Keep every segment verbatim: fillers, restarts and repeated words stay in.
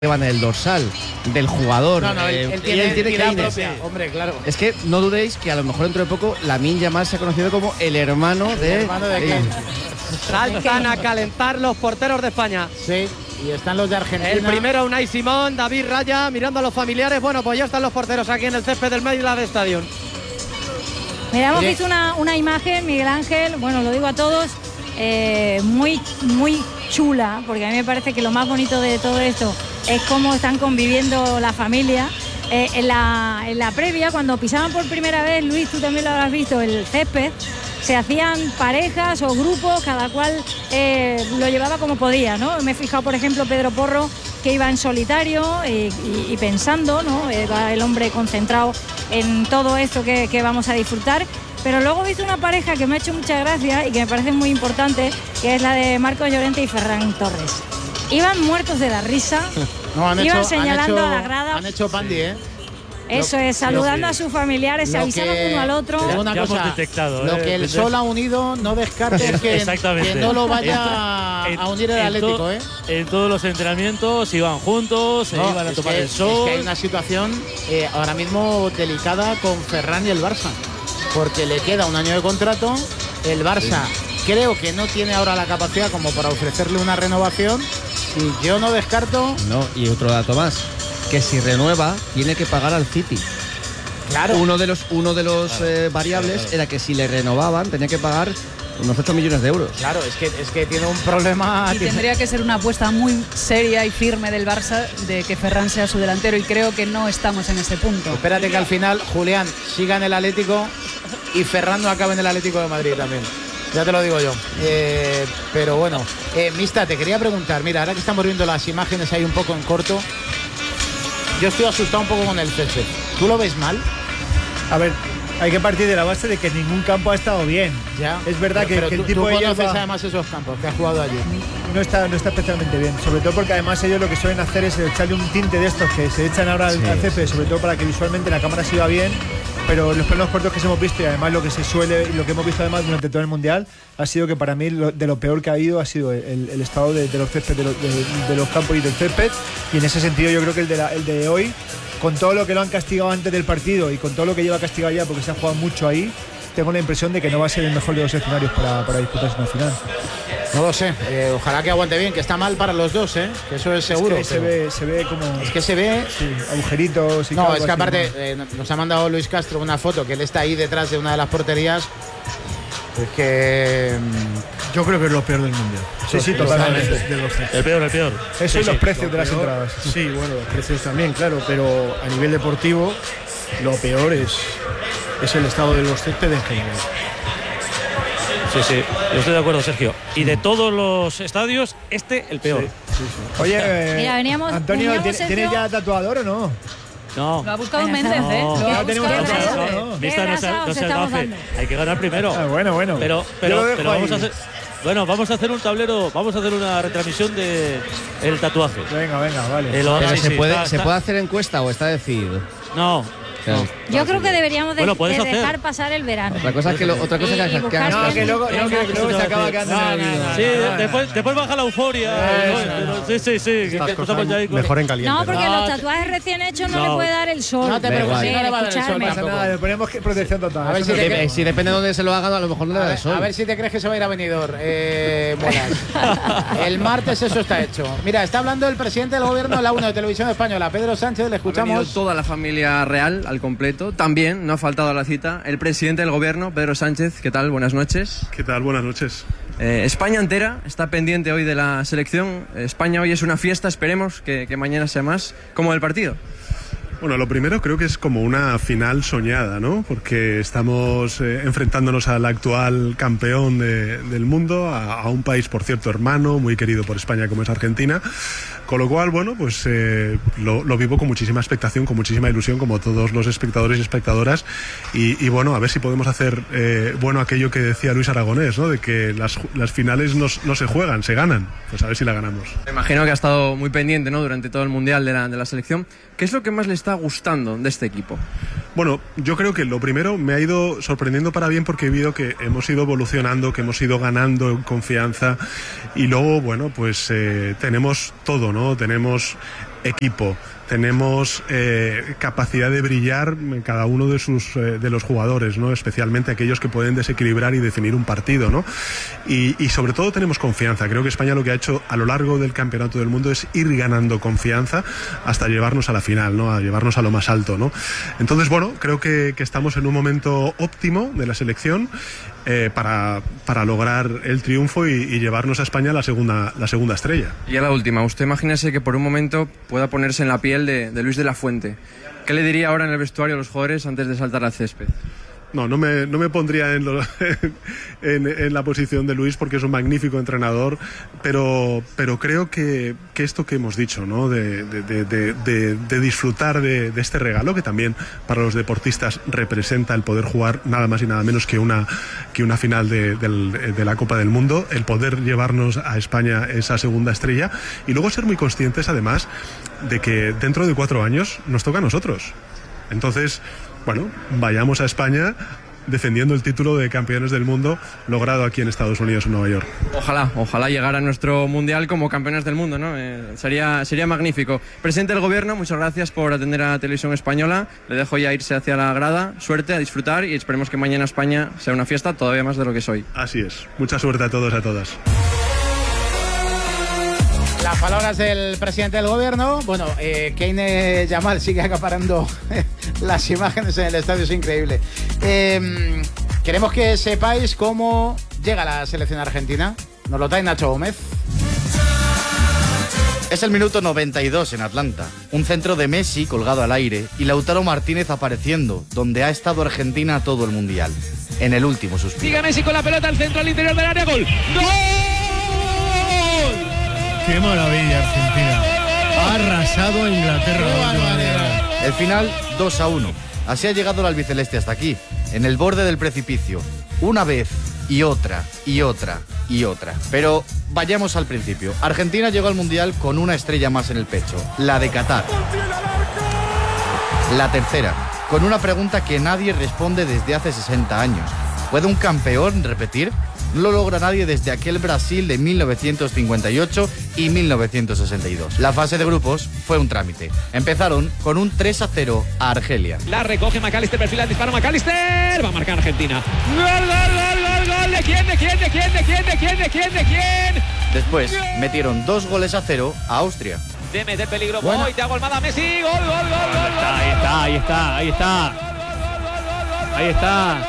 llevan el dorsal del jugador. No, no, él, eh, él tiene, él tiene que propia, hombre, claro. Es que no dudéis que a lo mejor dentro de poco Lamine Yamal se ha conocido como el hermano de... ¿El hermano de quién? Saltan a calentar los porteros de España. Sí, y están los de Argentina. El primero Unai Simón, David Raya, mirando a los familiares. Bueno, pues ya están los porteros aquí en el césped del Maryland Stadium. Mira, hemos visto una, una imagen, Miguel Ángel, bueno, lo digo a todos, eh, muy, muy chula, porque a mí me parece que lo más bonito de todo esto es cómo están conviviendo la familia. Eh, en, la, en la previa, cuando pisaban por primera vez, Luis, tú también lo habrás visto, el césped, se hacían parejas o grupos, cada cual eh, lo llevaba como podía, ¿no? Me he fijado, por ejemplo, Pedro Porro, que iba en solitario y, y, y pensando, ¿no? Va el hombre concentrado en todo esto que, que vamos a disfrutar. Pero luego he visto una pareja que me ha hecho mucha gracia y que me parece muy importante, que es la de Marcos Llorente y Ferran Torres. Iban muertos de la risa, no, han iban hecho, señalando han hecho, a la grada. Han hecho pandy, ¿eh? Eso lo, es, saludando que, a sus familiares, se avisaron que, uno al otro. Una ya cosa, hemos detectado. Lo eh, que el sol ha unido, no descartes que, que no lo vaya en, a unir el en Atlético, to, ¿eh? En todos los entrenamientos iban juntos, se no, iban a tomar que, el sol. Es que hay una situación eh, ahora mismo delicada con Ferran y el Barça, porque le queda un año de contrato. El Barça sí. creo que no tiene ahora la capacidad como para ofrecerle una renovación, y yo no descarto. No, y otro dato más, que si renueva tiene que pagar al City. Claro. Uno de los, uno de los claro, eh, variables claro, claro. era que si le renovaban tenía que pagar unos ocho millones de euros. Claro, es que, es que tiene un problema. Y tendría que ser una apuesta muy seria y firme del Barça de que Ferran sea su delantero, y creo que no estamos en ese punto. Espérate que al final Julián siga en el Atlético y Ferran no acabe en el Atlético de Madrid también. Ya te lo digo yo. Eh, pero bueno, eh, Mista, te quería preguntar, mira, ahora que estamos viendo las imágenes ahí un poco en corto, yo estoy asustado un poco con el césped. ¿Tú lo ves mal? A ver, hay que partir de la base de que ningún campo ha estado bien. Ya. Es verdad pero, que, pero que tú, el tipo tú de conoces hierba además esos campos que has jugado allí. No está, no está especialmente bien, sobre todo porque además ellos lo que suelen hacer es echarle un tinte de estos que se echan ahora sí. al césped, sobre todo para que visualmente la cámara se vea bien. Pero los planos cortos que hemos visto, y además lo que se suele y lo que hemos visto además durante todo el mundial, ha sido que para mí lo, de lo peor que ha habido ha sido el, el estado de, de los césped, de, lo, de, de los campos y del césped. Y en ese sentido yo creo que el de, la, el de hoy, con todo lo que lo han castigado antes del partido y con todo lo que lleva castigado ya, porque se ha jugado mucho ahí, tengo la impresión de que no va a ser el mejor de los escenarios para, para disputarse una final. No lo sé, eh, ojalá que aguante bien, que está mal para los dos, ¿eh? Que eso es seguro. Es que se ve, se ve como... Es que se ve... Sí, agujeritos y No, es que así, aparte ¿no? eh, nos ha mandado Luis Castro una foto que él está ahí detrás de una de las porterías. Es que... Yo creo que es lo peor del mundial. Sí, sí, totalmente. De los el peor, el peor. Eso sí, y los sí, precios de las peor, entradas. Sí, bueno, los precios también, claro, pero a nivel deportivo lo peor es, es el estado de los céspedes en general. Sí, sí, yo estoy de acuerdo, Sergio. Y de todos los estadios, este el peor. Sí, sí, sí. Oye, eh, Mira, veníamos, Antonio, veníamos ¿tienes Sergio... ya tatuador o no? No. Lo ha buscado Bueno, Méndez, no. ¿eh? No, Lo ha tenemos buscado que Méndez. hacerlo, ¿no? Vista, no se, Qué no se estamos gafe. dando. Hay que ganar primero. Ah, bueno, bueno. Pero, Yo pero, lo dejo pero vamos ahí. a hacer. Bueno, vamos a hacer un tablero, vamos a hacer una retransmisión de el tatuaje. Venga, venga, vale. Eh, lo- Pero sí, se, sí, puede, está- ¿se está- puede hacer encuesta o está decidido? No. Claro. Yo creo que deberíamos de, Bueno, puedes de hacer. dejar pasar el verano. Otra cosa es que, lo, otra cosa Y- que, y que buscar hagas No, caso. que luego, no, que, que luego se acaba quedando en el olvido. Sí, No, no, después, no. después baja la euforia. Eso, Bueno, no. Sí, sí, sí. que empezamos ya ahí con- Mejor en caliente. No, porque No, los te- tatuajes recién hechos no, No. le puede dar el sol. No te Da preocupes, igual. no le va a dar el sol Escuchadme. No pasa tampoco. nada, le ponemos que protección total. A ver Eso si no- te- Eh, si depende de dónde se lo hagan, a lo mejor no le A da el ver, sol. a ver si te crees que se va a ir a Benidorm. Eh, Molas. El martes eso está hecho. Mira, está hablando el presidente del gobierno de la uno de Televisión Española, Pedro Sánchez, le Ha venido escuchamos. toda la familia real al completo. También no ha faltado a la cita el presidente del gobierno, Pedro Sánchez. ¿Qué tal? Buenas noches. ¿Qué tal? Buenas noches. Eh, España entera está pendiente hoy de la selección. España hoy es una fiesta, esperemos que, que mañana sea más como del partido. Bueno, lo primero creo que es como una final soñada, ¿no? Porque estamos eh, enfrentándonos al actual campeón de- del mundo, a, a un país, por cierto, hermano, muy querido por España como es Argentina. Con lo cual, bueno, pues eh, lo, lo vivo con muchísima expectación, con muchísima ilusión, como todos los espectadores y espectadoras. Y, y bueno, a ver si podemos hacer, eh, bueno, aquello que decía Luis Aragonés, ¿no? De que las, las finales no, no se juegan, se ganan. Pues a ver si la ganamos. Me imagino que ha estado muy pendiente, ¿no? Durante todo el mundial de la, de la selección. ¿Qué es lo que más le está gustando de este equipo? Bueno, yo creo que lo primero me ha ido sorprendiendo para bien porque he visto que hemos ido evolucionando, que hemos ido ganando en confianza y luego, bueno, pues eh, tenemos todo, ¿no? Tenemos equipo, tenemos eh, capacidad de brillar en cada uno de sus eh, de los jugadores, ¿no? Especialmente aquellos que pueden desequilibrar y definir un partido, ¿no? Y, y sobre todo tenemos confianza. Creo que España lo que ha hecho a lo largo del Campeonato del Mundo es ir ganando confianza hasta llevarnos a la final, ¿no? A llevarnos a lo más alto, ¿no? Entonces, bueno, creo que, que estamos en un momento óptimo de la selección eh, para, para lograr el triunfo y, y llevarnos a España la segunda, la segunda estrella. Y a la última, usted imagínese que por un momento pueda ponerse en la piel de, de Luis de la Fuente. ¿Qué le diría ahora en el vestuario a los jugadores antes de saltar al césped? No, no me, no me pondría en, lo, en, en la posición de Luis porque es un magnífico entrenador, pero, pero creo que, que esto que hemos dicho, ¿no? de, de, de, de, de disfrutar de, de este regalo, que también para los deportistas representa el poder jugar nada más y nada menos que una, que una final de, de, de la Copa del Mundo, el poder llevarnos a España esa segunda estrella y luego ser muy conscientes además de que dentro de cuatro años nos toca a nosotros. Entonces, bueno, vayamos a España defendiendo el título de campeones del mundo logrado aquí en Estados Unidos, en Nueva York. Ojalá, ojalá llegara a nuestro mundial como campeones del mundo, ¿no? Eh, sería, sería magnífico. Presidente del Gobierno, muchas gracias por atender a la Televisión Española. Le dejo ya irse hacia la grada. Suerte, a disfrutar y esperemos que mañana España sea una fiesta todavía más de lo que es hoy. Así es. Mucha suerte a todos y a todas. Las palabras del presidente del Gobierno. Bueno, eh, Keynes Yamal sigue acaparando las imágenes en el estadio, es increíble. Eh, queremos que sepáis cómo llega la selección argentina. Nos lo trae Nacho Gómez. Es el minuto noventa y dos en Atlanta. Un centro de Messi colgado al aire y Lautaro Martínez apareciendo, donde ha estado Argentina todo el Mundial. En el último suspiro. Sigue Messi con la pelota al centro, al interior del área. ¡Gol! ¡Gol! ¡Qué maravilla, Argentina! Ha arrasado a Inglaterra. ¡Qué barbaridad! El final, dos a uno. Así ha llegado el albiceleste hasta aquí, en el borde del precipicio. Una vez, y otra, y otra, y otra. Pero vayamos al principio. Argentina llegó al Mundial con una estrella más en el pecho, la de Qatar. La tercera, con una pregunta que nadie responde desde hace sesenta años. ¿Puede un campeón repetir? No lo logra nadie desde aquel Brasil de mil novecientos cincuenta y ocho y mil novecientos sesenta y dos. La fase de grupos fue un trámite. Empezaron con un tres a cero a Argelia. La recoge McAllister, perfila el disparo McAllister. Va a marcar Argentina. ¡Gol, gol, gol, gol, gol! ¿De quién, de quién, de quién, de quién, de quién, de quién, de quién? Después metieron dos goles a cero a Austria. De meter peligro. Bueno. Boy, te ha golmada Messi. Gol, gol, gol, gol, gol. Ahí está, ahí está, ahí está. Ahí está.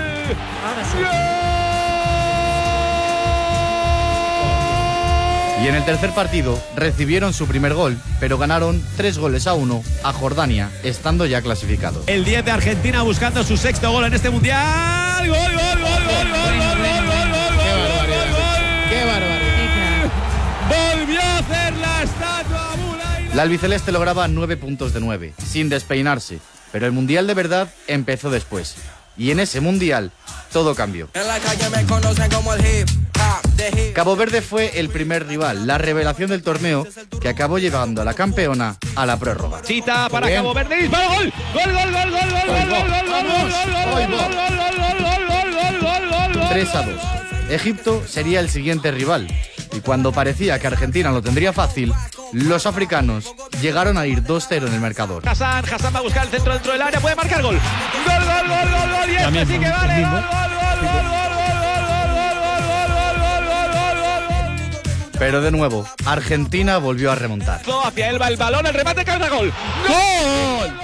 Y en el tercer partido recibieron su primer gol, pero ganaron tres goles a uno a Jordania, estando ya clasificados. El diez de Argentina buscando su sexto gol en este mundial. Gol, gol, gol, gol, gol, gol, gol, gol, gol, ¡Qué barbaridad! ¡Qué barbaridad! Volvió a hacer la estatua Mulay. La albiceleste lograba nueve puntos de nueve, sin despeinarse, pero el mundial de verdad empezó después. Y en ese mundial todo cambió. En la calle me conocen como el hip hop de hip. Cabo Verde fue el primer rival, la revelación del torneo, que acabó llevando a la campeona a la prórroga. Chita para Cabo Verde, disparo, gol, gol, gol, gol, gol, gol, gol, gol, gol, gol, gol, tres a dos. Egipto sería el siguiente rival. Y cuando parecía que Argentina lo tendría fácil, los africanos llegaron a ir dos cero en el marcador. Hassan, Hassan va a buscar el centro dentro del área, puede marcar gol. Gol, gol, gol, gol, gol, y este sí que vale. Gol, gol, gol, gol, gol, gol, gol. Pero de nuevo, Argentina volvió a remontar. Hacia él va el balón, el remate, cabeza, gol. ¡Gol!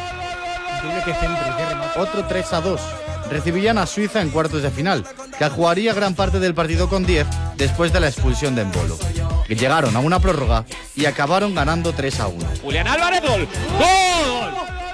Otro tres a dos. Recibían a Suiza en cuartos de final, que jugaría gran parte del partido con diez después de la expulsión de Embolo. Y llegaron a una prórroga y acabaron ganando tres a uno. Julián Álvarez, gol. ¡Gol!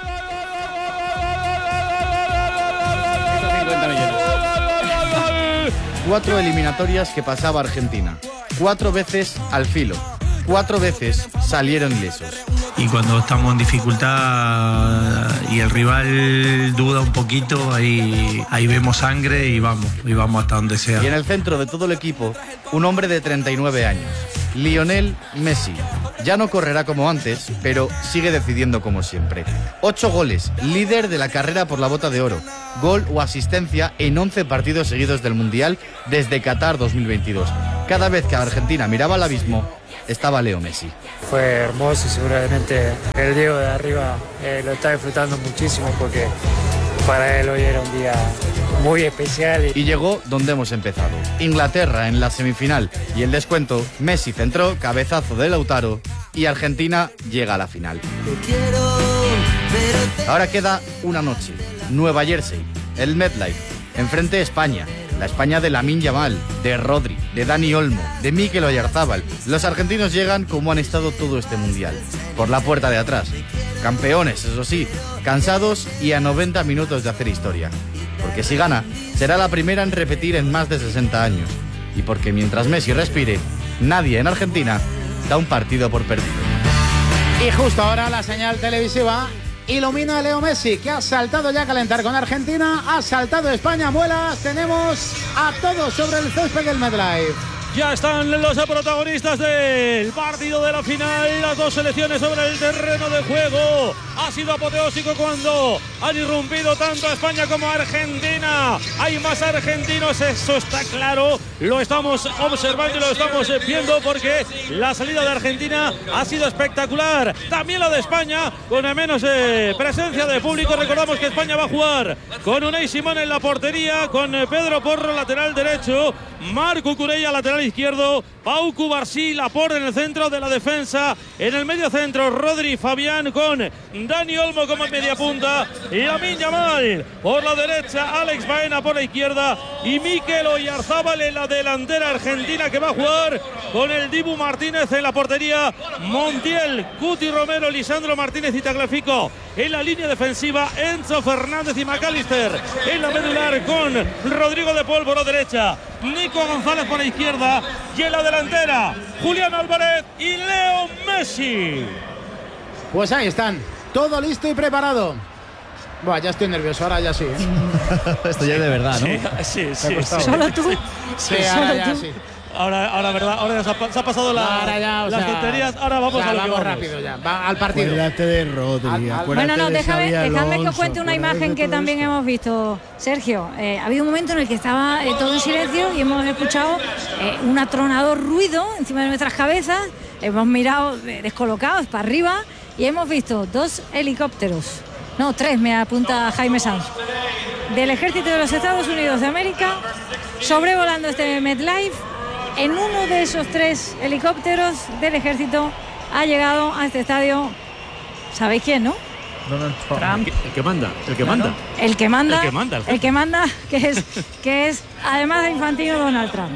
Cuatro eliminatorias que pasaba Argentina. Cuatro veces al filo. Cuatro veces salieron ilesos. Y cuando estamos en dificultad y el rival duda un poquito, ahí, ahí vemos sangre y vamos, y vamos hasta donde sea. Y en el centro de todo el equipo, un hombre de treinta y nueve años, Lionel Messi. Ya no correrá como antes, pero sigue decidiendo como siempre. Ocho goles, líder de la carrera por la bota de oro. Gol o asistencia en once partidos seguidos del Mundial desde Qatar dos mil veintidós. Cada vez que Argentina miraba al abismo, estaba Leo Messi. Fue hermoso y seguramente el Diego de arriba eh, lo está disfrutando muchísimo porque para él hoy era un día muy especial. Y llegó donde hemos empezado. Inglaterra en la semifinal y el descuento. Messi centró, cabezazo de Lautaro y Argentina llega a la final. Ahora queda una noche. Nueva Jersey, el MetLife, enfrente de España. La España de Lamine Yamal, de Rodri, de Dani Olmo, de Mikel Oyarzabal. Los argentinos llegan como han estado todo este mundial, por la puerta de atrás. Campeones, eso sí, cansados y a noventa minutos de hacer historia. Porque si gana, será la primera en repetir en más de sesenta años. Y porque mientras Messi respire, nadie en Argentina da un partido por perdido. Y justo ahora la señal televisiva ilumina a Leo Messi, que ha saltado ya a calentar con Argentina, ha saltado España, muelas, tenemos a todos sobre el césped del MetLife. Ya están los protagonistas del partido de la final, las dos selecciones sobre el terreno de juego. Ha sido apoteósico cuando han irrumpido tanto a España como a Argentina. Hay más argentinos, eso está claro. Lo estamos observando y lo estamos viendo porque la salida de Argentina ha sido espectacular. También la de España, con menos eh, presencia de público. Recordamos que España va a jugar con Unai Simón en la portería, con eh, Pedro Porro, lateral derecho, Marco Curella, lateral izquierdo, Pau Cubarsí, Laporte en el centro de la defensa, en el medio centro Rodri, Fabián con Dani Olmo como media punta, y Lamine Yamal por la derecha, Alex Baena por la izquierda y Mikel Oyarzabal en la delantera argentina, que va a jugar con el Dibu Martínez en la portería, Montiel, Cuti Romero, Lisandro Martínez y Tagliafico en la línea defensiva, Enzo Fernández y McAllister en la medular con Rodrigo de Paul por la derecha, Nico González por la izquierda y en la delantera Julián Álvarez y Leo Messi. Pues ahí están, todo listo y preparado. Buah, ya estoy nervioso, ahora ya sí, ¿eh? Esto ya es de verdad, ¿no? Sí, sí, sí, sí. Solo tú. Sí, ahora Solo ya tú. sí. Ahora, ahora, verdad, ahora se ha, se ha pasado la, Ahora ya, o las sea, tonterías, ahora vamos o sea, a lo que vamos vamos. rápido ya, va al partido. Acuérdate de Rodri, Al- al- acuérdate Bueno, no, de déjame, Xabi déjame que os Alonso, cuente una acuérdate imagen de que todo también esto. hemos visto. Sergio, eh, ha habido un momento en el que estaba eh, todo en silencio y hemos escuchado eh, un atronador ruido encima de nuestras cabezas. Hemos mirado eh, descolocados para arriba y hemos visto dos helicópteros, no, tres, me apunta Jaime Sanz, del ejército de los Estados Unidos de América sobrevolando este MetLife. En uno de esos tres helicópteros del ejército ha llegado a este estadio, ¿sabéis quién, no? Donald Trump. El que, el que manda, el que manda. El que manda, El que manda, el el que manda, que es, que es además de Infantino, Donald Trump.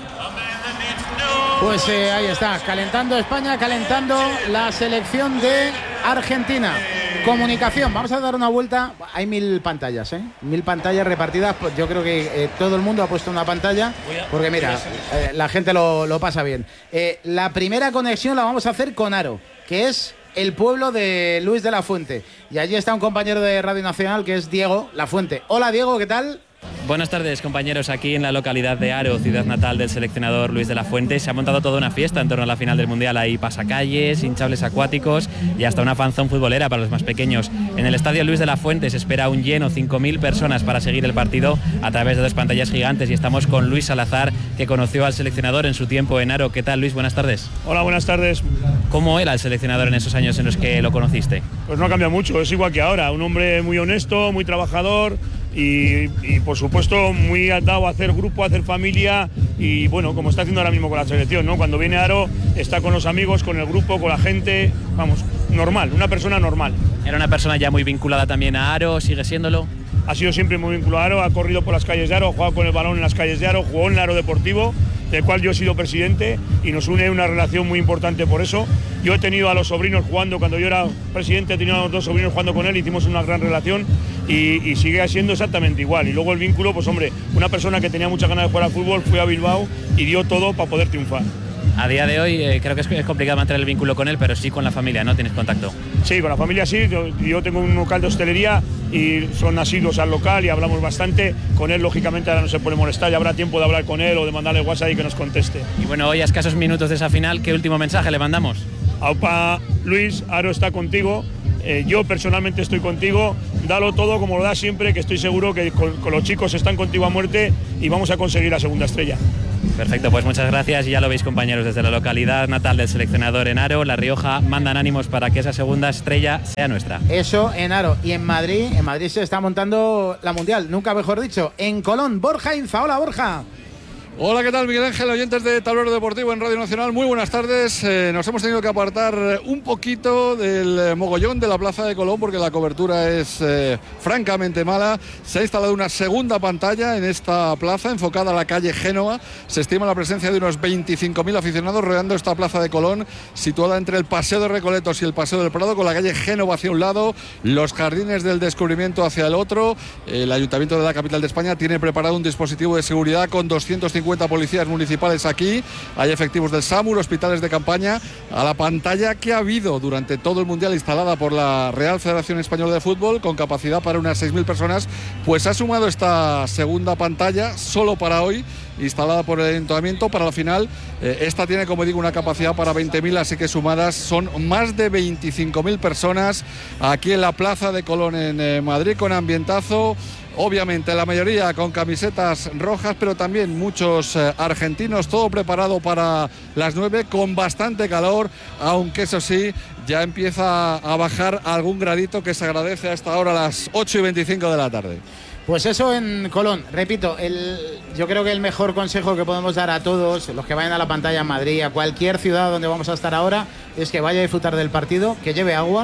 Pues eh, ahí está, calentando España, calentando la selección de Argentina. Comunicación, vamos a dar una vuelta. Hay mil pantallas, ¿eh? Mil pantallas repartidas. Pues yo creo que eh, todo el mundo ha puesto una pantalla, porque mira, eh, la gente lo, lo pasa bien. Eh, la primera conexión la vamos a hacer con Haro, que es el pueblo de Luis de la Fuente. Y allí está un compañero de Radio Nacional, que es Diego La Fuente. Hola, Diego, ¿qué tal? Buenas tardes, compañeros. Aquí en la localidad de Haro, ciudad natal del seleccionador Luis de la Fuente, se ha montado toda una fiesta en torno a la final del Mundial. Hay pasacalles, hinchables acuáticos y hasta una fanzón futbolera para los más pequeños. En el estadio Luis de la Fuente se espera un lleno, cinco mil personas para seguir el partido a través de dos pantallas gigantes. Y estamos con Luis Salazar, que conoció al seleccionador en su tiempo en Haro. ¿Qué tal, Luis? Buenas tardes. Hola, buenas tardes. ¿Cómo era el seleccionador en esos años en los que lo conociste? Pues no ha cambiado mucho, es igual que ahora. Un hombre muy honesto, muy trabajador y, y por supuesto muy dado a hacer grupo, a hacer familia y bueno, como está haciendo ahora mismo con la selección, ¿no? Cuando viene a Haro está con los amigos, con el grupo, con la gente, vamos, normal, una persona normal. Era una persona ya muy vinculada también a Haro, ¿sigue siéndolo? Ha sido siempre muy vinculado a Haro, ha corrido por las calles de Haro, ha jugado con el balón en las calles de Haro, jugó en el Haro Deportivo, del cual yo he sido presidente y nos une una relación muy importante por eso. Yo he tenido a los sobrinos jugando, cuando yo era presidente he tenido a los dos sobrinos jugando con él, hicimos una gran relación y, y sigue siendo exactamente igual. Y luego el vínculo, pues hombre, una persona que tenía muchas ganas de jugar al fútbol, fue a Bilbao y dio todo para poder triunfar. A día de hoy eh, creo que es, es complicado mantener el vínculo con él, pero sí con la familia, ¿no? ¿Tienes contacto? Sí, con la familia sí. Yo, yo tengo un local de hostelería y son asiduos al local y hablamos bastante. Con él, lógicamente, ahora no se puede molestar. Ya habrá tiempo de hablar con él o de mandarle WhatsApp y que nos conteste. Y bueno, hoy a escasos minutos de esa final, ¿qué último mensaje le mandamos? Aupa, Luis, Haro está contigo. Eh, yo personalmente estoy contigo. Dalo todo como lo das siempre, que estoy seguro que con, con los chicos están contigo a muerte y vamos a conseguir la segunda estrella. Perfecto, pues muchas gracias y ya lo veis, compañeros, desde la localidad natal del seleccionador en Haro, La Rioja, mandan ánimos para que esa segunda estrella sea nuestra. Eso en Haro. Y en Madrid, en Madrid se está montando la Mundial, nunca mejor dicho. En Colón, Borja Inza. Hola, Borja. Hola, ¿qué tal, Miguel Ángel? Oyentes de Tablero Deportivo en Radio Nacional, muy buenas tardes. Eh, nos hemos tenido que apartar un poquito del mogollón de la Plaza de Colón porque la cobertura es eh, francamente mala. Se ha instalado una segunda pantalla en esta plaza enfocada a la calle Génova. Se estima la presencia de unos veinticinco mil aficionados rodeando esta Plaza de Colón, situada entre el Paseo de Recoletos y el Paseo del Prado, con la calle Génova hacia un lado, los Jardines del Descubrimiento hacia el otro. El Ayuntamiento de la capital de España tiene preparado un dispositivo de seguridad con doscientos cincuenta policías municipales aquí, hay efectivos del SAMUR, hospitales de campaña, a la pantalla que ha habido durante todo el Mundial instalada por la Real Federación Española de Fútbol, con capacidad para unas seis mil personas, pues ha sumado esta segunda pantalla solo para hoy, instalada por el Ayuntamiento para la final. Eh, esta tiene, como digo, una capacidad para veinte mil, así que sumadas son más de veinticinco mil personas aquí en la Plaza de Colón en eh, Madrid, con ambientazo. Obviamente la mayoría con camisetas rojas, pero también muchos eh, argentinos, todo preparado para las nueve, con bastante calor, aunque eso sí, ya empieza a bajar algún gradito que se agradece a esta hora, a las ocho y veinticinco de la tarde. Pues eso en Colón. Repito, el, yo creo que el mejor consejo que podemos dar a todos los que vayan a la pantalla en Madrid, a cualquier ciudad donde vamos a estar ahora, es que vaya a disfrutar del partido, que lleve agua,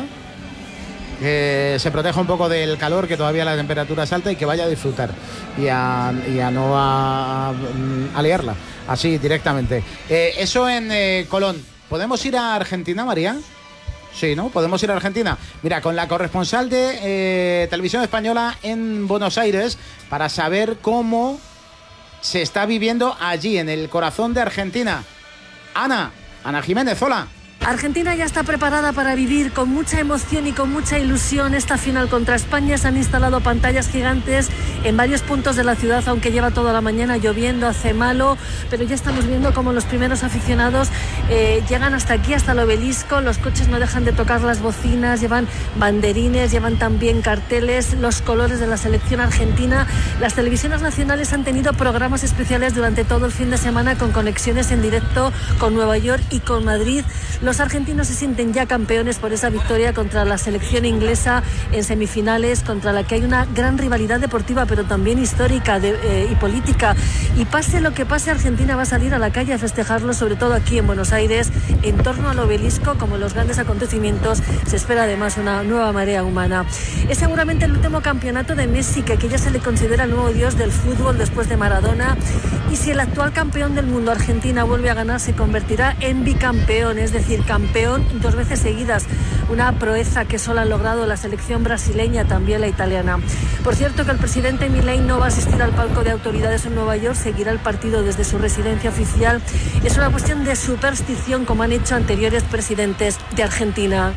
que se proteja un poco del calor, que todavía la temperatura es alta, y que vaya a disfrutar y a, y a no a, a liarla así directamente. Eh, eso en eh, Colón. ¿Podemos ir a Argentina, María? Sí, ¿no? Podemos ir a Argentina. Mira, con la corresponsal de eh, Televisión Española en Buenos Aires, para saber cómo se está viviendo allí, en el corazón de Argentina. Ana, Ana Jiménez, hola. Argentina ya está preparada para vivir con mucha emoción y con mucha ilusión esta final contra España. Se han instalado pantallas gigantes en varios puntos de la ciudad, aunque lleva toda la mañana lloviendo, hace malo, pero ya estamos viendo cómo los primeros aficionados eh, llegan hasta aquí, hasta el obelisco. Los coches no dejan de tocar las bocinas, llevan banderines, llevan también carteles, los colores de la selección argentina. Las televisiones nacionales han tenido programas especiales durante todo el fin de semana, con conexiones en directo con Nueva York y con Madrid. Los argentinos se sienten ya campeones por esa victoria contra la selección inglesa en semifinales, contra la que hay una gran rivalidad deportiva, pero también histórica de, eh, y política. Y pase lo que pase, Argentina va a salir a la calle a festejarlo, sobre todo aquí en Buenos Aires, en torno al obelisco. Como los grandes acontecimientos, se espera además una nueva marea humana. Es seguramente el último campeonato de Messi, que aquí ya se le considera el nuevo dios del fútbol después de Maradona. Y si el actual campeón del mundo, Argentina, vuelve a ganar, se convertirá en bicampeón, es decir, campeón dos veces seguidas, una proeza que solo han logrado la selección brasileña, también la italiana. Por cierto, que el presidente Milei no va a asistir al palco de autoridades en Nueva York, seguirá el partido desde su residencia oficial. Es una cuestión de superstición, como han hecho anteriores presidentes de Argentina.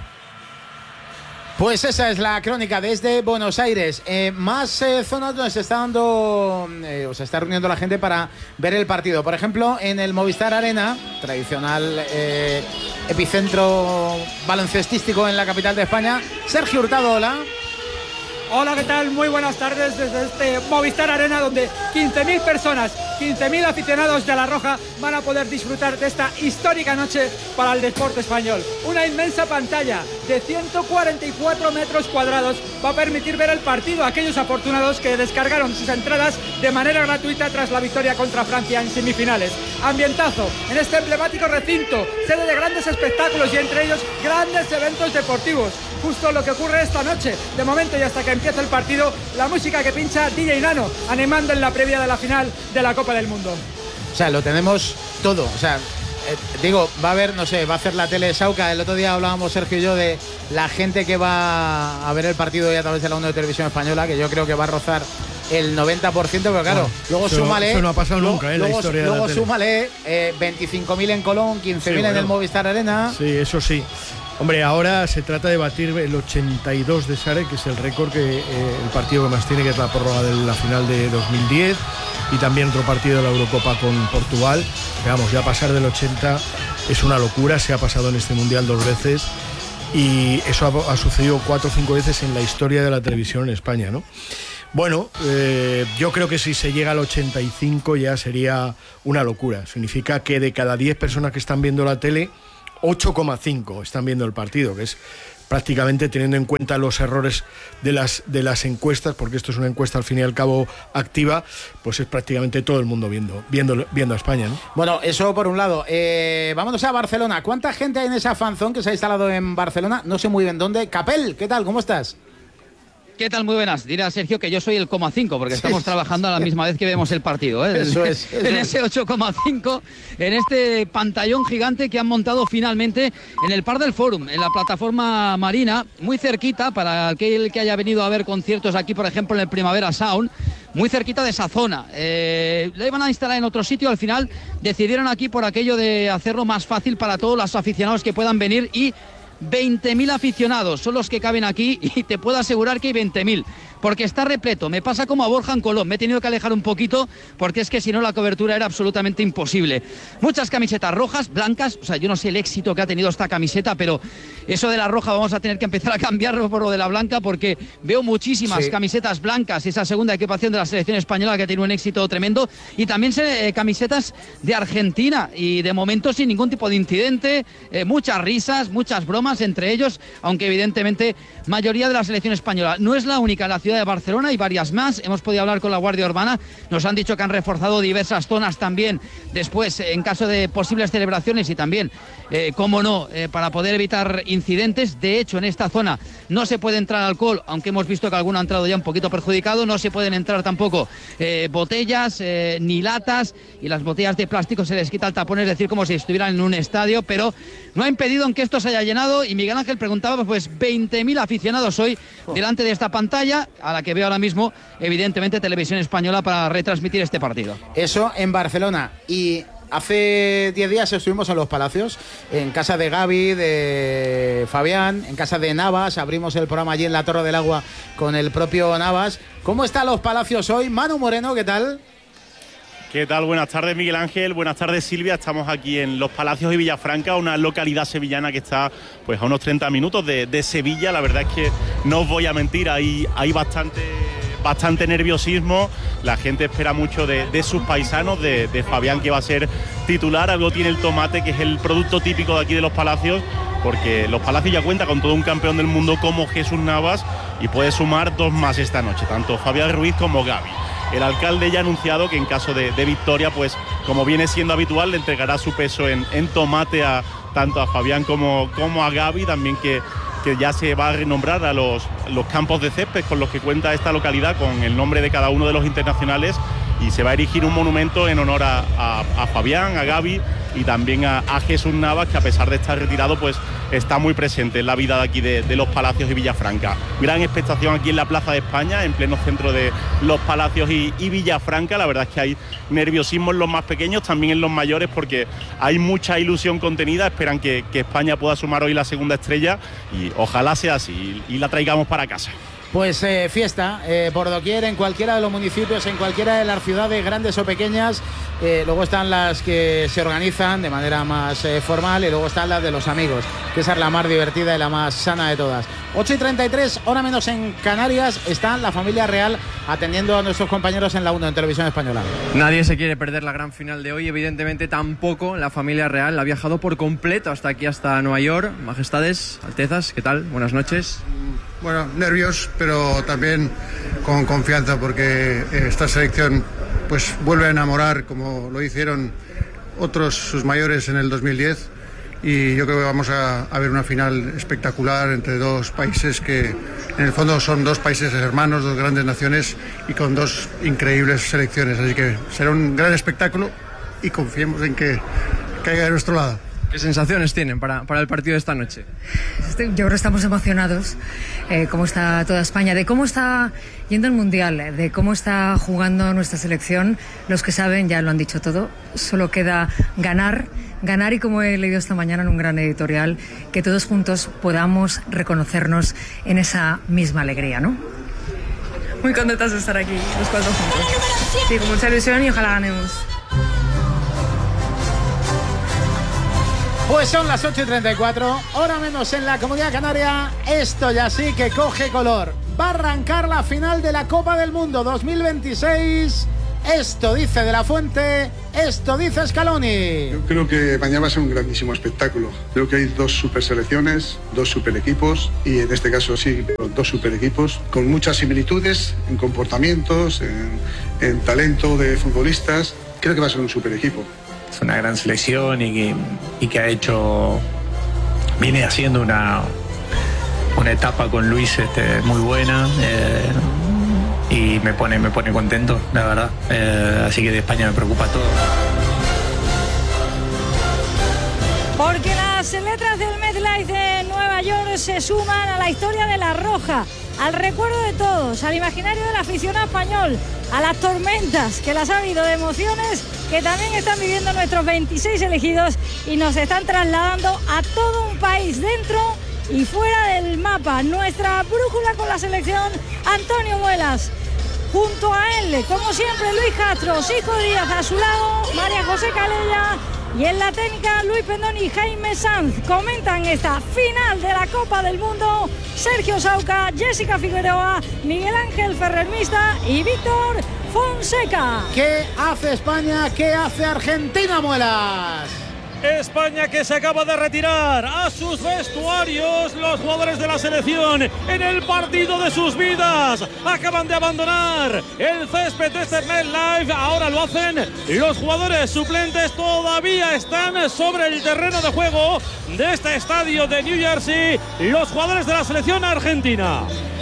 Pues esa es la crónica desde Buenos Aires. Eh, más eh, zonas donde se está dando, eh, o se está reuniendo la gente para ver el partido. Por ejemplo, en el Movistar Arena, tradicional eh, epicentro baloncestístico en la capital de España. Sergio Hurtado, hola. Hola, ¿qué tal? Muy buenas tardes desde este Movistar Arena, donde quince mil personas, quince mil aficionados de La Roja van a poder disfrutar de esta histórica noche para el deporte español. Una inmensa pantalla de ciento cuarenta y cuatro metros cuadrados va a permitir ver el partido a aquellos afortunados que descargaron sus entradas de manera gratuita tras la victoria contra Francia en semifinales. Ambientazo en este emblemático recinto, sede de grandes espectáculos y entre ellos grandes eventos deportivos. Justo lo que ocurre esta noche. De momento y hasta que empiece el partido, la música que pincha D J Nano, animando en la previa de la final de la Copa del Mundo. O sea, lo tenemos todo. O sea, eh, digo, va a haber, no sé, va a hacer la tele Sauca. El otro día hablábamos, Sergio y yo, de la gente que va a ver el partido hoy a través de la onda de televisión española, que yo creo que va a rozar el noventa por ciento, pero claro, bueno, luego eso, súmale. Eso no ha pasado luego, nunca, ¿eh? Luego, la historia luego de la súmale eh, veinticinco mil en Colón, quince mil sí, bueno. en el Movistar Arena. Sí, eso sí. Hombre, ahora se trata de batir el ochenta y dos de Sare, que es el récord que eh, el partido que más tiene, que es la prórroga de la final de dos mil diez, y también otro partido de la Eurocopa con Portugal. Vamos, ya pasar del ochenta es una locura, se ha pasado en este Mundial dos veces, y eso ha, ha sucedido cuatro o cinco veces en la historia de la televisión en España, ¿no? Bueno, eh, yo creo que si se llega al ochenta y cinco ya sería una locura. Significa que de cada diez personas que están viendo la tele, ocho coma cinco están viendo el partido, que es prácticamente, teniendo en cuenta los errores de las, de las encuestas, porque esto es una encuesta al fin y al cabo activa, pues es prácticamente todo el mundo viendo, viendo, viendo a España, ¿no? Bueno, eso por un lado. Eh, vámonos a Barcelona. ¿Cuánta gente hay en esa fanzón que se ha instalado en Barcelona? No sé muy bien dónde. Capel, ¿qué tal? ¿Cómo estás? ¿Qué tal? Muy buenas. Dirá Sergio que yo soy el coma cinco, porque estamos trabajando a la misma vez que vemos el partido, ¿eh? Eso es. Eso en es. ese ocho coma cinco, en este pantallón gigante que han montado finalmente en el Parc del Fòrum, en la plataforma marina, muy cerquita, para aquel que haya venido a ver conciertos aquí, por ejemplo, en el Primavera Sound, muy cerquita de esa zona. Eh, la iban a instalar en otro sitio, al final decidieron aquí por aquello de hacerlo más fácil para todos los aficionados que puedan venir, y veinte mil aficionados son los que caben aquí, y te puedo asegurar que hay veinte mil, porque está repleto. Me pasa como a Borja en Colón, me he tenido que alejar un poquito porque es que si no la cobertura era absolutamente imposible. Muchas camisetas rojas, blancas, o sea, yo no sé el éxito que ha tenido esta camiseta, pero eso de la roja vamos a tener que empezar a cambiarlo por lo de la blanca, porque veo muchísimas sí. camisetas blancas, esa segunda equipación de la selección española que ha tenido un éxito tremendo, y también eh, camisetas de Argentina, y de momento sin ningún tipo de incidente, eh, muchas risas, muchas bromas entre ellos, aunque evidentemente mayoría de la selección española. No es la única en la ciudad de Barcelona, hay varias más. Hemos podido hablar con la Guardia Urbana, nos han dicho que han reforzado diversas zonas también después en caso de posibles celebraciones, y también, eh, cómo no, eh, para poder evitar incidentes. De hecho, en esta zona no se puede entrar alcohol, aunque hemos visto que alguno ha entrado ya un poquito perjudicado. No se pueden entrar tampoco eh, botellas eh, ni latas, y las botellas de plástico se les quita el tapón, es decir, como si estuvieran en un estadio, pero no ha impedido en que esto se haya llenado. Y Miguel Ángel preguntaba, pues veinte mil aficionados hoy delante de esta pantalla, a la que veo ahora mismo, evidentemente, Televisión Española, para retransmitir este partido. Eso en Barcelona. Y hace diez días estuvimos en Los Palacios, en casa de Gaby, de Fabián, en casa de Navas. Abrimos el programa allí en la Torre del Agua con el propio Navas. ¿Cómo están Los Palacios hoy? Manu Moreno, ¿qué tal? ¿Qué tal? Buenas tardes, Miguel Ángel. Buenas tardes, Silvia. Estamos aquí en Los Palacios y Villafranca, una localidad sevillana que está pues a unos treinta minutos de, de Sevilla. La verdad es que no os voy a mentir, hay, hay bastante, bastante nerviosismo. La gente espera mucho de, de sus paisanos, de, de Fabián, que va a ser titular. Algo tiene el tomate, que es el producto típico de aquí de Los Palacios, porque Los Palacios ya cuenta con todo un campeón del mundo como Jesús Navas, y puede sumar dos más esta noche, tanto Fabián Ruiz como Gaby. El alcalde ya ha anunciado que en caso de, de victoria, pues como viene siendo habitual, le entregará su peso en, en tomate a tanto a Fabián como, como a Gaby, también que, que ya se va a renombrar a los, los campos de césped con los que cuenta esta localidad, con el nombre de cada uno de los internacionales, y se va a erigir un monumento en honor a, a, a Fabián, a Gaby y también a, a Jesús Navas, que a pesar de estar retirado, pues está muy presente en la vida de aquí de, de Los Palacios y Villafranca. Gran expectación aquí en la Plaza de España, en pleno centro de Los Palacios y, y Villafranca. La verdad es que hay nerviosismo en los más pequeños, también en los mayores, porque hay mucha ilusión contenida. Esperan que, que España pueda sumar hoy la segunda estrella, y ojalá sea así y, y la traigamos para casa. Pues eh, fiesta eh, por doquier, en cualquiera de los municipios, en cualquiera de las ciudades, grandes o pequeñas. Eh, luego están las que se organizan de manera más eh, formal, y luego están las de los amigos, que esa es la más divertida y la más sana de todas. ocho y treinta y tres, hora menos en Canarias. Está la familia real atendiendo a nuestros compañeros en la uno, en Televisión Española. Nadie se quiere perder la gran final de hoy, evidentemente tampoco la familia real. Ha viajado por completo hasta aquí, hasta Nueva York. Majestades, Altezas, ¿qué tal? Buenas noches. Bueno, nervios, pero también con confianza, porque esta selección pues vuelve a enamorar, como lo hicieron otros sus mayores en el dos mil diez, y yo creo que vamos a, a ver una final espectacular entre dos países que en el fondo son dos países hermanos, dos grandes naciones y con dos increíbles selecciones, así que será un gran espectáculo y confiemos en que caiga de nuestro lado. ¿Qué sensaciones tienen para, para el partido de esta noche? Yo creo que estamos emocionados, eh, cómo está toda España, de cómo está yendo el Mundial, de cómo está jugando nuestra selección. Los que saben ya lo han dicho todo, solo queda ganar, ganar y, como he leído esta mañana en un gran editorial, que todos juntos podamos reconocernos en esa misma alegría, ¿no? Muy contentas de estar aquí, los cuatro juntos. Sí, con mucha ilusión y ojalá ganemos. Pues son las ocho y treinta y cuatro, hora menos en la Comunidad Canaria. Esto ya sí que coge color. va a arrancar la final de la Copa del Mundo dos mil veintiséis. Esto dice De La Fuente, esto dice Scaloni. Yo creo que mañana va a ser un grandísimo espectáculo. Creo que hay dos super selecciones, dos super equipos y en este caso sí, dos super equipos con muchas similitudes en comportamientos, en, en talento de futbolistas. Creo que va a ser un super equipo. Es una gran selección y que, y que ha hecho, viene haciendo una, una etapa con Luis este, muy buena. Eh, y me pone, me pone contento, la verdad. Eh, así que de España me preocupa todo. Porque las letras del MetLife de Nueva York se suman a la historia de La Roja, al recuerdo de todos, al imaginario del aficionado español, a las tormentas que las ha habido de emociones que también están viviendo nuestros veintiséis elegidos y nos están trasladando a todo un país dentro y fuera del mapa. Nuestra brújula con la selección, Antonio Muelas. Junto a él, como siempre, Luis Castro, Sico Díaz a su lado, María José Calella y en la técnica Luis Pendoni y Jaime Sanz. Comentan esta final de la Copa del Mundo Sergio Sauca, Jessica Figueroa, Miguel Ángel Ferrer-Mista y Víctor Fonseca. ¿Qué hace España? ¿Qué hace Argentina, Muelas? España que se acaba de retirar a sus vestuarios los jugadores de la selección en el partido de sus vidas. Acaban de abandonar el césped de este MetLife. Ahora lo hacen los jugadores suplentes. Todavía están sobre el terreno de juego de este estadio de New Jersey los jugadores de la selección argentina.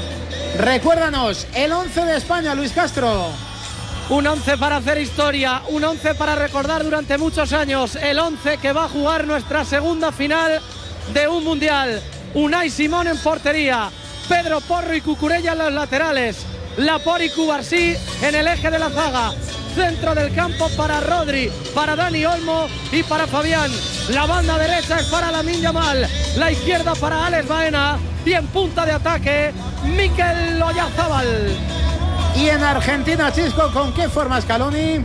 Recuérdanos el once de España, Luis Castro. Un once para hacer historia, un once para recordar durante muchos años, el once que va a jugar nuestra segunda final de un mundial. Unai Simón en portería, Pedro Porro y Cucurella en los laterales, Laporte y Cubarsí en el eje de la zaga. Centro del campo para Rodri, para Dani Olmo y para Fabián. La banda derecha es para Lamine Yamal, la izquierda para Alex Baena y en punta de ataque Mikel Oyarzabal. Y en Argentina, Chisco, ¿con qué forma Scaloni?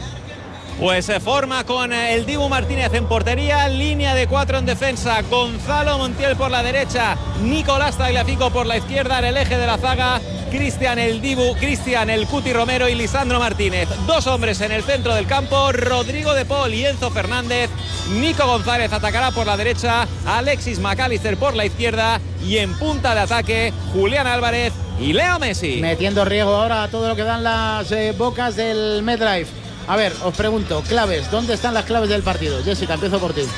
Pues se forma con el Dibu Martínez en portería, línea de cuatro en defensa, Gonzalo Montiel por la derecha, Nicolás Tagliafico por la izquierda en el eje de la zaga, Cristian el Dibu, Cristian el Cuti Romero y Lisandro Martínez. Dos hombres en el centro del campo, Rodrigo de Paul y Enzo Fernández. Nico González atacará por la derecha, Alexis McAllister por la izquierda y en punta de ataque Julián Álvarez y Leo Messi. Metiendo riego ahora a todo lo que dan las eh, bocas del MetLife. A ver, os pregunto, claves, ¿dónde están las claves del partido? Jessica, empiezo por ti.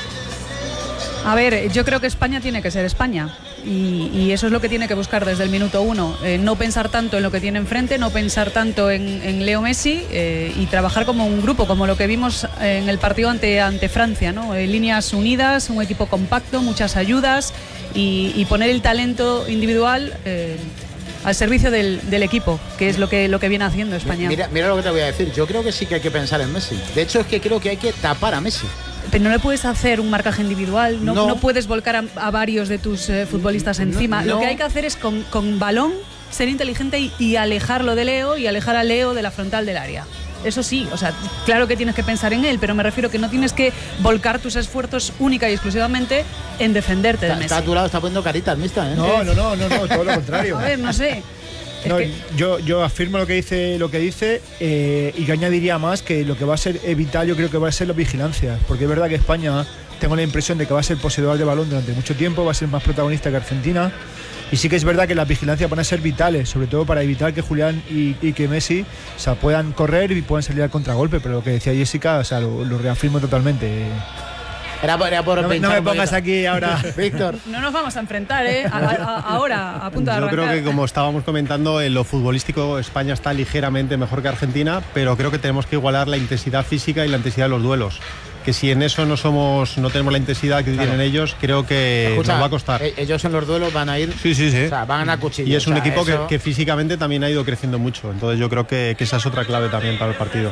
A ver, yo creo que España tiene que ser España y, y eso es lo que tiene que buscar desde el minuto uno. Eh, no pensar tanto en lo que tiene enfrente, no pensar tanto en, en Leo Messi eh, y trabajar como un grupo, como lo que vimos en el partido ante, ante Francia, ¿no? Eh, líneas unidas, un equipo compacto, muchas ayudas y, y poner el talento individual eh, al servicio del, del equipo, que es lo que, lo que viene haciendo España. Mira, mira lo que te voy a decir, yo creo que sí que hay que pensar en Messi. De hecho, es que creo que hay que tapar a Messi. Pero no le puedes hacer un marcaje individual, no, no. no puedes volcar a, a varios de tus eh, futbolistas encima. No, no. Lo que hay que hacer es con, con balón ser inteligente y, y alejarlo de Leo y alejar a Leo de la frontal del área. Eso sí, o sea, claro que tienes que pensar en él, pero me refiero que no tienes que volcar tus esfuerzos única y exclusivamente en defenderte de Messi. Está a tu lado, está poniendo caritas, Mista, ¿eh? No, no, no, no, no, todo lo contrario. A ver, no sé. No, que... yo, yo afirmo lo que dice, lo que dice eh, y que añadiría más que lo que va a ser vital, yo creo que va a ser la vigilancia, porque es verdad que España, tengo la impresión de que va a ser poseedor de balón durante mucho tiempo, va a ser más protagonista que Argentina, y sí que es verdad que las vigilancias van a ser vitales, sobre todo para evitar que Julián y, y que Messi, o sea, puedan correr y puedan salir al contragolpe, pero lo que decía Jessica, o sea, lo, lo reafirmo totalmente. Era por, era por no, no me pongas aquí ahora, Víctor. No nos vamos a enfrentar, ¿eh? A, a, ahora, a punto de arrancar. Yo creo que, como estábamos comentando, en lo futbolístico España está ligeramente mejor que Argentina, pero creo que tenemos que igualar la intensidad física y la intensidad de los duelos. Que si en eso no somos, no tenemos la intensidad que claro. tienen ellos, creo que Escucha, nos va a costar. Ellos en los duelos van a ir, sí, sí, sí. O sea, van a cuchillo. Y es un o sea, equipo eso... que, que físicamente también ha ido creciendo mucho. Entonces yo creo que, que esa es otra clave también para el partido.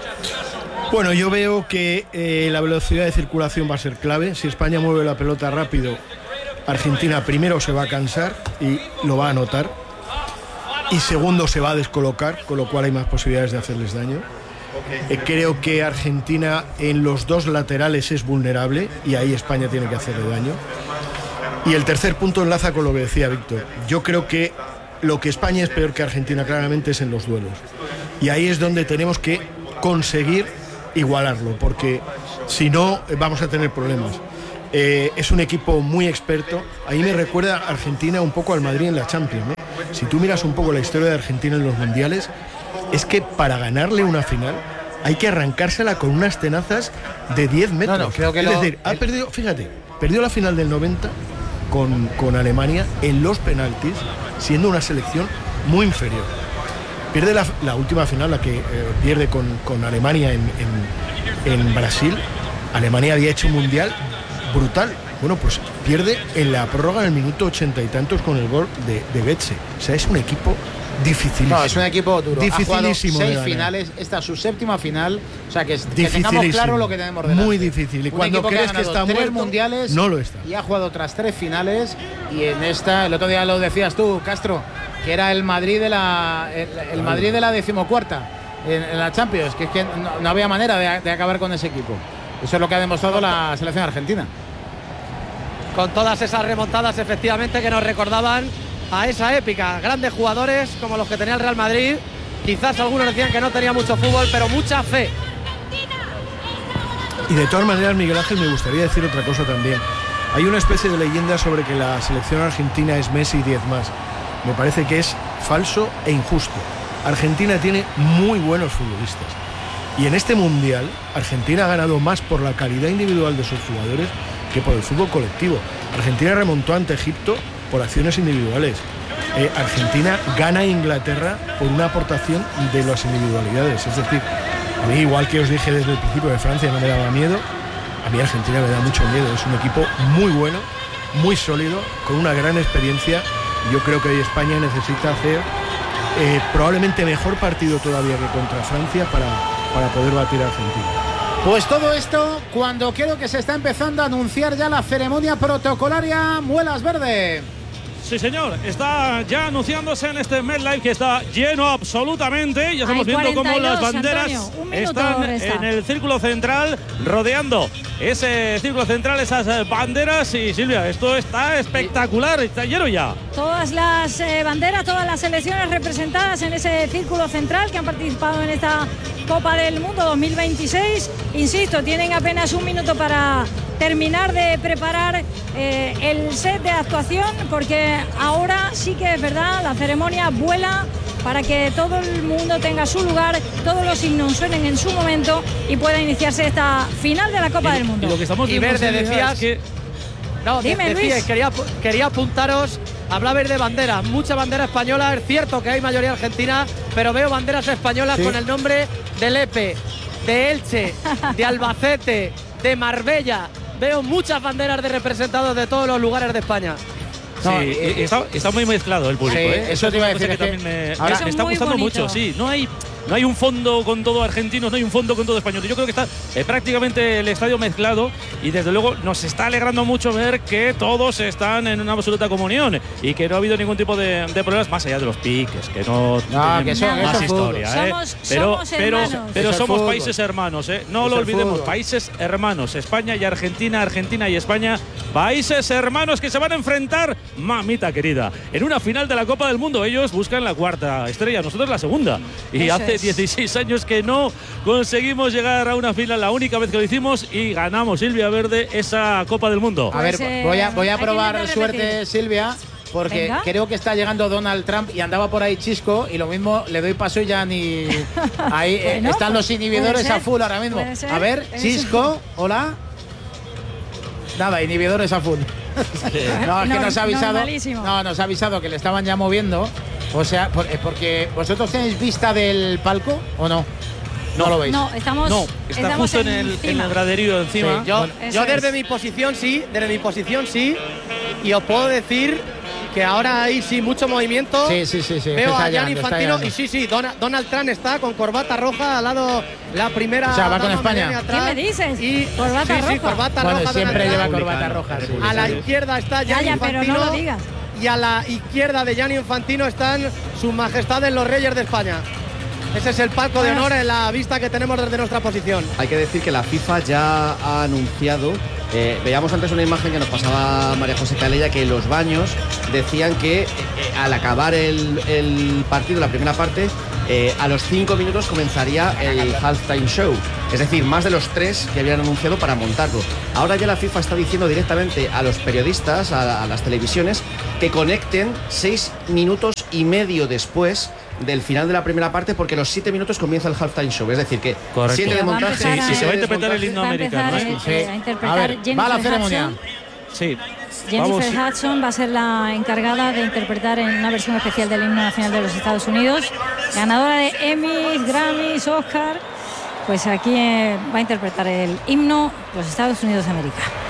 Bueno, yo veo que eh, la velocidad de circulación va a ser clave. Si España mueve la pelota rápido, Argentina primero se va a cansar y lo va a notar. Y segundo se va a descolocar, con lo cual hay más posibilidades de hacerles daño. Eh, creo que Argentina en los dos laterales es vulnerable y ahí España tiene que hacerle daño. Y el tercer punto enlaza con lo que decía Víctor. Yo creo que lo que España es peor que Argentina claramente es en los duelos. Y ahí es donde tenemos que conseguir igualarlo, porque si no vamos a tener problemas. Eh, es un equipo muy experto. Ahí me recuerda Argentina un poco al Madrid en la Champions, ¿no? Si tú miras un poco la historia de Argentina en los mundiales, es que para ganarle una final hay que arrancársela con unas tenazas de diez metros. No, no, creo que es lo, decir, ha perdido, fíjate, perdió la final del noventa con, con Alemania en los penaltis, siendo una selección muy inferior. Pierde la, la última final, la que eh, pierde con, con Alemania en, en, en Brasil. Alemania había hecho un mundial brutal. Bueno, pues pierde en la prórroga en el minuto ochenta y tantos con el gol de, de Betze. O sea, es un equipo dificilísimo. No, es un equipo duro. Dificilísimo. Ha jugado seis finales, esta es su séptima final. O sea, que, que tengamos claro lo que tenemos delante. Muy difícil. Y un cuando crees que, que está tres muerto, mundiales, no lo está. Y ha jugado otras tres finales. Y en esta, el otro día lo decías tú, Castro, que era el Madrid de la, el, el Madrid de la decimocuarta en, en la Champions. Que es que no, no había manera de, de acabar con ese equipo. Eso es lo que ha demostrado la selección argentina. Con todas esas remontadas, efectivamente, que nos recordaban a esa épica. Grandes jugadores como los que tenía el Real Madrid. Quizás algunos decían que no tenía mucho fútbol, pero mucha fe. Y de todas maneras, Miguel Ángel, me gustaría decir otra cosa también. Hay una especie de leyenda sobre que la selección argentina es Messi y diez más. Me parece que es falso e injusto. Argentina tiene muy buenos futbolistas. Y en este Mundial, Argentina ha ganado más por la calidad individual de sus jugadores que por el fútbol colectivo. Argentina remontó ante Egipto por acciones individuales. Eh, Argentina gana a Inglaterra por una aportación de las individualidades. Es decir, a mí, igual que os dije desde el principio de Francia no me daba miedo, a mí Argentina me da mucho miedo. Es un equipo muy bueno, muy sólido, con una gran experiencia. Y yo creo que hoy España necesita hacer eh, probablemente mejor partido todavía que contra Francia para, para poder batir a Argentina. Pues todo esto cuando creo que se está empezando a anunciar ya la ceremonia protocolaria Muelas Verde. Sí, señor, está ya anunciándose en este MetLife que está lleno absolutamente. Ya estamos viendo cómo las banderas están en el círculo central, rodeando ese círculo central, esas banderas. Y Silvia, esto está espectacular, está lleno ya. Todas las eh, banderas, todas las selecciones representadas en ese círculo central que han participado en esta Copa del Mundo dos mil veintiséis. Insisto, tienen apenas un minuto para terminar de preparar eh, el set de actuación, porque ahora sí que es verdad, la ceremonia vuela para que todo el mundo tenga su lugar, todos los himnos suenen en su momento y pueda iniciarse esta final de la Copa y, del Mundo. Y, lo que estamos y Verde, decías es que... No, Dime, decía, Luis. quería, quería apuntaros, hablabais de banderas, mucha bandera española, es cierto que hay mayoría argentina, pero veo banderas españolas sí. con el nombre de Lepe, de Elche, de Albacete, de Marbella. Veo muchas banderas de representados de todos los lugares de España. Sí, no, eh, está, está muy mezclado el público. Sí, ¿eh? Eso te iba a decir. Que que también me, ahora, me está gustando bonito. mucho. Sí, no hay, no hay un fondo con todo argentino, no hay un fondo con todo español. Yo creo que está eh, prácticamente el estadio mezclado y desde luego nos está alegrando mucho ver que todos están en una absoluta comunión y que no ha habido ningún tipo de, de problemas más allá de los piques, que no, no que son, más eso historia. Somos, ¿eh? Pero, somos pero, hermanos. pero somos fútbol. países hermanos, ¿eh? No es lo olvidemos, fútbol. países hermanos. España y Argentina, Argentina y España, países hermanos que se van a enfrentar, mamita querida, en una final de la Copa del Mundo. Ellos buscan la cuarta estrella, nosotros la segunda. Y Eso hace es. dieciséis años que no conseguimos llegar a una final, la única vez que lo hicimos, y ganamos, Silvia Verde, esa Copa del Mundo. A ver, Pues, eh, voy a, voy a hay que probar intentar suerte, repetir. Silvia, porque Venga. creo que está llegando Donald Trump y andaba por ahí Chisco, y lo mismo le doy paso y ya ni... Ahí eh, Bueno, están pues, los inhibidores puede a ser, full ahora mismo. puede ser. A ver, Eso. Chisco, hola. Nada, inhibidores a full. No, es que No, nos ha avisado. normalísimo. No, nos ha avisado que le estaban ya moviendo. O sea, por- eh, porque vosotros tenéis vista del palco o no. No, lo veis. No, estamos, No, está estamos justo en el, encima. en el graderío encima. Sí, Yo, Bueno, yo eso desde es. mi posición sí, desde mi posición sí, y os puedo decir que ahora hay sí mucho movimiento. Sí, sí, sí, sí. Veo está a Gianni llegando, está Infantino llegando. y sí, sí, Dona- Donald Trump está con corbata roja al lado la primera. O sea, va con dama España. Melania atrás. ¿Qué me dices? Y Corbata sí, sí, roja. corbata Bueno, roja. siempre Donald lleva Trump. corbata roja. sí, A la sí. izquierda está Ya, Gianni ya, pero Infantino. no lo digas. Y a la izquierda de Gianni Infantino están sus majestades los reyes de España. Ese es el palco de honor en la vista que tenemos desde nuestra posición. Hay que decir que la FIFA ya ha anunciado, eh, veíamos antes una imagen que nos pasaba María José Calella, que los baños decían que eh, al acabar el, el partido, la primera parte, eh, a los cinco minutos comenzaría el halftime show. Es decir, más de los tres que habían anunciado para montarlo. Ahora ya la FIFA está diciendo directamente a los periodistas, a, a las televisiones, que conecten seis minutos y medio después del final de la primera parte, porque los siete minutos comienza el halftime show. Es decir, que Correcto. siete de montaje y se va a interpretar el himno americano. A, ¿eh? sí. a interpretar A ver, Jennifer va la ceremonia. Hudson. Sí. Jennifer Vamos. Hudson va a ser la encargada de interpretar en una versión especial del himno nacional de los Estados Unidos, ganadora de Emmys, Grammys, Oscar. Pues aquí eh, va a interpretar el himno de los Estados Unidos de América.